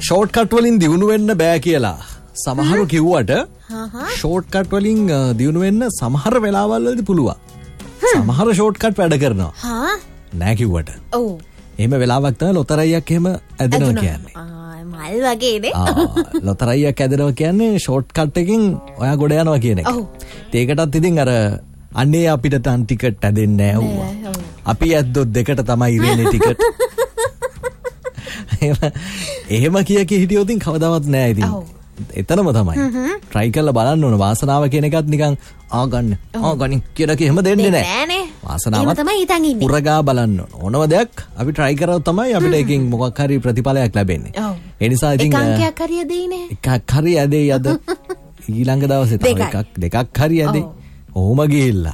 Shortcut වලින් දියුණු වෙන්න බෑ කියලා සමහරු කිව්වට ෂෝට්කට් වලින් දියුණු වෙන්න සමහර වෙලාවල් වලදී පුළුවන්. සමහර ෂෝට්කට් වැඩ කරනවා. නෑ කිව්වට. ඔව්. එහෙම වෙලාවක් තමයි ලොතරැයියක් එහෙම ඇදෙනවා කියන්නේ. මල් වගේනේ. ලොතරැයියක් ඇදෙනවා කියන්නේ ෂෝට්කට් එකකින් ඔයා ගොඩ යනවා කියන එක. ඒකටත් ඉතින් අර අන්නේ අපිට තන් ටිකට් ඇදෙන්නේ නෑ. අපි ඇද්දොත් දෙකට තමයි ඉරේනේ ටිකට්. එහෙම කිය හිටියොත් කවදාවත් නෑ ඉතින්. එතනම තමයි. try කරලා බලන්න ඕන වාසනාව කියන එකත් නිකන් ගන්න කියලා එහෙම දෙන්නේ නෑ. වාසනාව තමයි හිතන් ඉන්නේ. උරගා බලන්න ඕන. ඕනම දෙයක් අපි try කරොත් තමයි අපිට එකකින් මොකක් හරි ප්‍රතිඵලයක් ලැබෙන්නේ. ඒ නිසා ඉතින් එකක් හරි ඇදෙන්නේ. එකක් හරි ඇදෙයි අද. ඊළඟ දවසේ තව දෙකක් හරි ඇදෙයි. ඔහොම ගිහිල්ලා.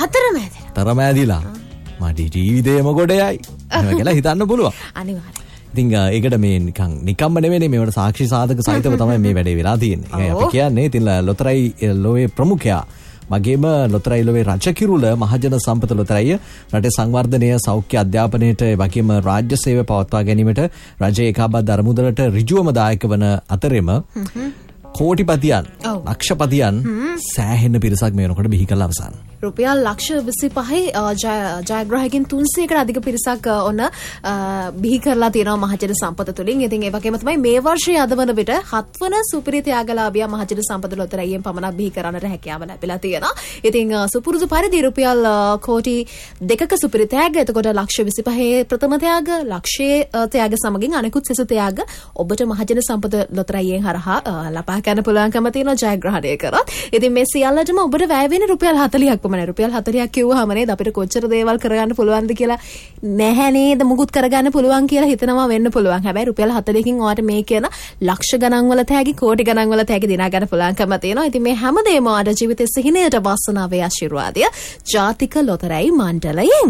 හතරම ඇදිලා. මට ජීවිතේම ගොඩයයි. එහෙම කියලා හිතන්න පුළුවන්. අනිවාර්යයෙන්. ඉතින් ඒකට මේ නිකම්ම නෙවෙයි මේවට සාක්ෂි සාධක සහිතව තමයි මේ වැඩේ වෙලා තියෙන්නේ. අපි කියන්නේ ඉතින් ලොතරැයි ලෝවේ ප්‍රමුඛයා වගේම ලොතරැයි ලෝවේ රජකිරුළ මහජන සම්පත ලොතරැයිය රටේ සංවර්ධනය සෞඛ්‍ය අධ්‍යාපනයට වගේම රාජ්‍ය සේවය පවත්වා ගැනීමට රජයේ ඒකාබද්ධ අරමුදලට ඍජුවම දායක වන අතරෙම කෝටිපතියන් ලක්ෂපතියන් සෑහෙන පිරිසක් මේ වෙනකොට බිහි කළ අවසන්. රුපියල් ලක්ෂ 25 ජයග්‍රාහකයන් 300කට අධික පිරිසක් ඔන්න බිහි කරලා තියෙනවා මහජන සම්පත තුලින්. ඉතින් ඒ වගේම තමයි මේ වර්ෂයේ අද වන විට 7 වන සුපිරි ත්‍යාගලාභියා මහජන සම්පත ලොතරැයියෙන් පමණක් බිහි කරන්නට හැකියාව ලැබිලා තියෙනවා. ඉතින් සුපුරුදු පරිදි රුපියල් කෝටි 2ක සුපිරි ත්‍යාග, එතකොට ලක්ෂ 25 ප්‍රථම ත්‍යාග, ලක්ෂයේ ත්‍යාග සමගින් අනෙකුත් සෙසු ත්‍යාග ඔබට මහජන සම්පත ලොතරැයියෙන් හරහා ලබා ගන්න පුළුවන්කම තියෙනවා ජයග්‍රහණය කරොත්. ඉතින් මේ සියල්ලටම ඔබට වැය වෙන්නේ රුපියල් 40ක් පමණයි. රුපියල් 40ක් කිව්වහම නේද අපිට කොච්චර දේවල් කරගන්න පුළුවන්ද කියලා නැහැ නේද? මුකුත් කරගන්න පුළුවන් කියලා හිතනවා වෙන්න පුළුවන්. හැබැයි රුපියල් 40කින් ඔයාට මේ කියන ලක්ෂ ගණන් වල තෑගි, කෝටි ගණන් වල තෑගි දිනා ගන්න පුළුවන්කම තියෙනවා. ඉතින් මේ හැමදේම ඔයාට ජීවිතේ සිහිනයට වාසනාවේ ආශිර්වාදය ජාතික ලොතරැයි මණ්ඩලයෙන්.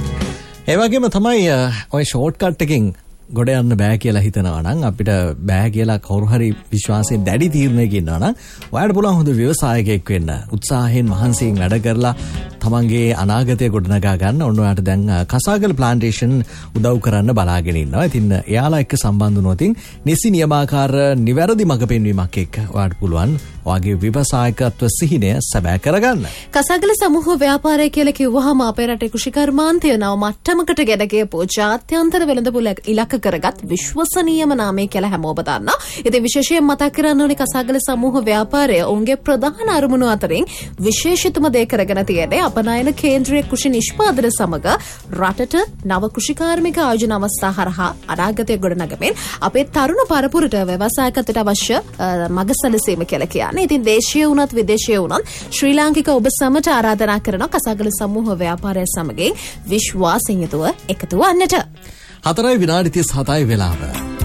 ඒ වගේම තමයි ඔය ෂෝට්කට් එකකින් ගොඩ යන්න බෑ කියලා හිතනවා නම් අපිට බෑ කියලා කවුරු හරි විශ්වාසයෙන් දැඩි තීරණයක ඉන්නවා නම් ඔයාලට පුළුවන් හොඳ ව්‍යවසායකයෙක් වෙන්න. උත්සාහයෙන් මහන්සියෙන් වැඩ කරලා තමන්ගේ අනාගතය ගොඩනගා ගන්න. ඔන්න ඔයාලට දැන් කසාගල ප්ලාන්ටේෂන් උදව් කරන්න බලාගෙන ඉන්නවා. ඉතින් එයාලා එක්ක සම්බන්ධ වුණොත් නිසි නියමාකාර නිවැරදි මඟ පෙන්වීමක් එක්ක ඔයාලට පුළුවන් ඔයාගේ ව්‍යවසායකත්ව සිහිනය සැබෑ කරගන්න. කසාගල සමූහ ව්‍යාපාරය කියලා කිව්වහම අපේ රටේ කෘෂිකර්මාන්තය නව මට්ටමකට ගෙන ගියපු ජාත්‍යන්තර වෙළඳපොළ ඉලක්ක කරගත් විශ්වසනීයම නාමය කියලා හැමෝම දන්නා. ඉතින් විශේෂයෙන් මතක් කරන්න ඕනේ කසාගල සමූහ ව්‍යාපාරය ඔවුන්ගේ ප්‍රධාන අරමුණු අතරින් විශේෂිතම දේ කරගෙන තියෙන්නේ අපනයන කේන්ද්‍රීය කෘෂි නිෂ්පාදන සමග රටට නව කෘෂිකාර්මික ආයෝජන අවස්ථා හරහා අනාගතය ගොඩනගමින් අපේ තරුණ පරපුරට ව්‍යවසායකත්වයට අවශ්‍ය මඟ සැලසීම කියලා කියන්නේ. ඉතින් දේශීය වුණත් විදේශීය වුණත් ශ්‍රී ලාංකික ඔබ සමට ආරාධනා කරන කසාගල සමූහ ව්‍යාපාරය සමගින් විශ්වාසයෙන් යුතුව එකතු වන්නට. 4:37 වෙලාව.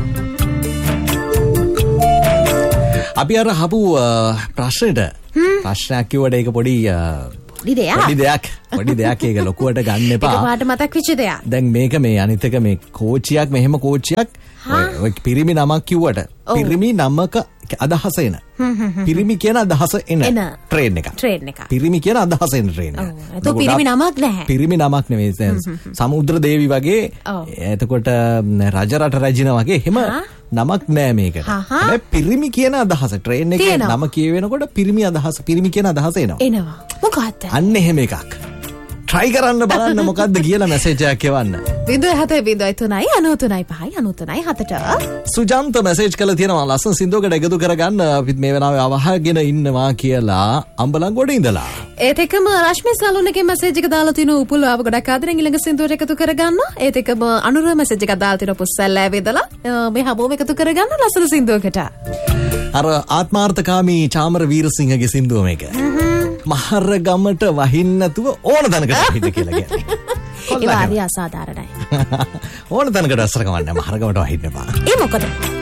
අපි අර හපු ප්‍රශ්නයක් කිව්වට ඒක පොඩි දෙයක් ඒක ලොකුවට ගන්න එපා. ඒකට මතක් වෙච්ච දෙයක්. දැන් මේක මේ අනිත් එක මේ කෝච්චියක් මෙහෙම කෝච්චියක් ඔය පිරිමි නමක් කිව්වට පිරිමි නමක අදහස එන. පිරිමි කියන අදහස එන ට්‍රේන් එක. පිරිමි කියන අදහස එන ට්‍රේන් එක. ඒක පිරිමි නමක් නැහැ. පිරිමි නමක් නෙවෙයි. සමුද්‍ර දේවි වගේ එතකොට රජරට රජින වගේ එහෙම නමක් නෑ මේකට. හැබැයි පිරිමි කියන අදහස ට්‍රේන් එකේ නම කියවෙනකොට පිරිමි අදහස පිරිමි කියන අදහස එනවා. මොකක්ද? අන්න එහෙම එකක්. try කරන්න බලන්න මොකද්ද කියලා මැසේජ් එකක් එවන්න. 0.73.93.5.93.7ට සුජන්ත මැසේජ් කළා තියෙනවා ලස්සන සින්දුවකට එකතු කරගන්න අපිත් මේ වෙලාවේ අවහගෙන ඉන්නවා කියලා අම්බලන්ගොඩ ඉඳලා. ඒත් එක්කම රශ්මි සලුන්ගේ මැසේජ් එක දාලා තිනු උපුලාව ගොඩක් ආදරෙන් ඊළඟ සින්දුවට එකතු කරගන්න. ඒත් එක්කම අනුර මැසේජ් එකක් දාලා තිනු පුස්සල්ලෑවේ ඉඳලා මේ හැමෝම එකතු කරගන්න ලස්සන සින්දුවකට. අර ආත්මාර්ථකාමී චාමර වීරසිංහගේ සින්දුව මේක. මහර ගමට වහින්න නැතුව ඕන තැනකට වහින්න කියලා කියන්නේ. ඒ වාරිය අසාධාරණයි. ඕන තැනකට අසර කවන්න මහර ගමට වහින්න එපා. ඒ මොකද?